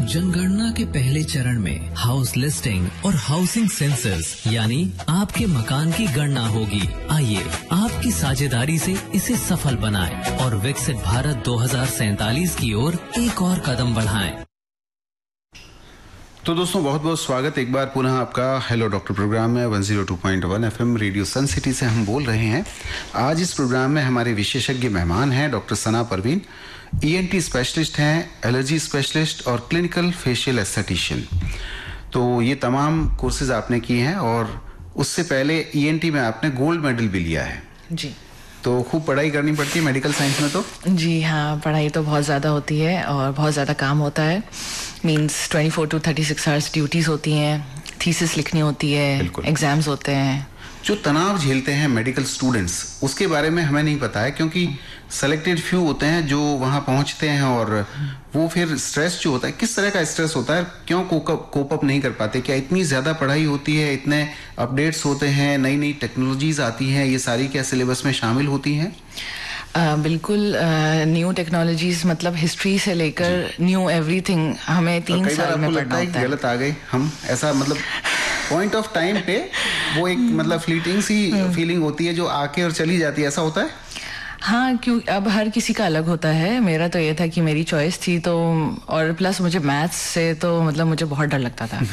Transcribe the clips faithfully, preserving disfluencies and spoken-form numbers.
जनगणना के पहले चरण में हाउस लिस्टिंग और हाउसिंग सेंसस यानी आपके मकान की गणना होगी। आइए आपकी साझेदारी से इसे सफल बनाएं और विकसित भारत दो हज़ार सैंतालीस की ओर एक और कदम बढ़ाएं। तो दोस्तों बहुत बहुत स्वागत एक बार पुनः आपका हेलो डॉक्टर प्रोग्राम में एक सौ दो पॉइंट एक एफएम रेडियो सन सिटी से हम बोल रहे हैं। आज इस प्रोग्राम में हमारे विशेषज्ञ मेहमान हैं डॉक्टर सना परवीन, ईएनटी स्पेशलिस्ट हैं, एलर्जी स्पेशलिस्ट और क्लिनिकल फेशियल एस्थेटिशियन। तो ये तमाम कोर्सेज आपने किए हैं और उससे पहले ईएनटी में आपने गोल्ड मेडल भी लिया है जी। तो खूब पढ़ाई करनी पड़ती है मेडिकल साइंस में तो? जी हाँ, पढ़ाई तो बहुत ज़्यादा होती है और बहुत ज़्यादा काम होता है। Means twenty four to thirty six hours duties होती हैं, थीसिस लिखनी होती है, एग्जाम्स होते हैं। जो तनाव झेलते हैं मेडिकल स्टूडेंट्स उसके बारे में हमें नहीं पता है, क्योंकि सेलेक्टेड फ्यू होते हैं जो वहाँ पहुँचते हैं और वो फिर स्ट्रेस जो होता है, किस तरह का स्ट्रेस होता है, क्यों कोप अप नहीं कर पाते? क्या इतनी ज़्यादा पढ़ाई होती है, इतने अपडेट्स होते हैं, नई नई टेक्नोलॉजीज आती हैं, ये सारी क्या सिलेबस में शामिल होती हैं? Uh, बिल्कुल न्यू uh, टेक्नोलॉजीज मतलब हिस्ट्री से लेकर न्यू एवरीथिंग हमें तीन साल में पढ़ना होता है। गलत आ गए हम, ऐसा मतलब पॉइंट ऑफ टाइम पे वो एक मतलब फ्लीटिंग सी फीलिंग होती है जो आके और चली जाती है, ऐसा होता है? हाँ, क्यों अब हर किसी का अलग होता है। मेरा तो ये था कि मेरी चॉइस थी तो, और प्लस मुझे मैथ्स से तो मतलब मुझे बहुत डर लगता था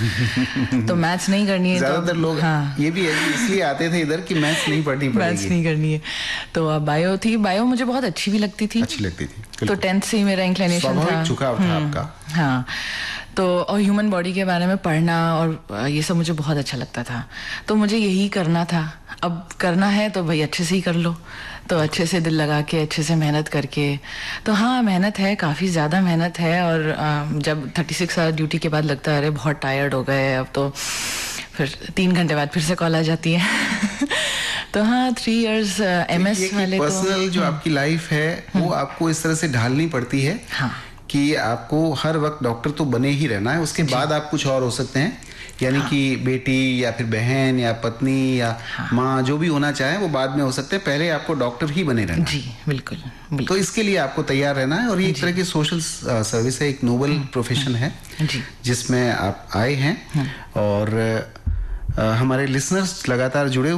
तो मैथ्स नहीं करनी है। ज्यादातर तो, लोग हाँ, ये भी है इसलिए आते थे इधर कि मैथ्स नहीं पढ़नी पड़ेगी, मैथ्स नहीं करनी है। तो अब बायो थी, बायो मुझे बहुत अच्छी भी लगती थी अच्छी लगती थी तो टेंथ से ही मेरा इंक्लिनेशन था, झुकाव था आपका। हाँ, तो और ह्यूमन बॉडी के बारे में पढ़ना और ये सब मुझे बहुत अच्छा लगता था, तो मुझे यही करना था। अब करना है तो भाई अच्छे से ही कर लो, तो अच्छे से दिल लगा के अच्छे से मेहनत करके। तो हाँ, मेहनत है, काफ़ी ज़्यादा मेहनत है। और जब थर्टी सिक्स आवर ड्यूटी के बाद लगता है अरे बहुत टायर्ड हो गए अब तो, फिर तीन घंटे बाद फिर से कॉल आ जाती है तो हाँ, थ्री इयर्स एमएस वाले तो पर्सनल जो आपकी लाइफ है वो आपको इस तरह से ढालनी पड़ती है हाँ, कि आपको हर वक्त डॉक्टर तो बने ही रहना है, उसके बाद आप कुछ और हो सकते हैं, यानी हाँ, कि बेटी या फिर बहन या पत्नी या हाँ, माँ जो भी होना चाहे वो बाद में हो सकते हैं, पहले आपको डॉक्टर ही बने रहना जी। बिल्कुल, बिल्कुल। तो इसके लिए आपको तैयार रहना है और ये एक तरह की सोशल सर्विस है, एक नोबल प्रोफेशन है जिसमें आप आए हैं और हमारे लिसनर्स लगातार जुड़े